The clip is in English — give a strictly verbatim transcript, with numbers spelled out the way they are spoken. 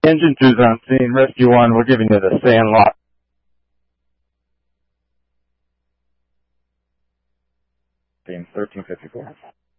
Engine two's on scene. Rescue one, we're giving you the Sandlot. thirteen fifty-four.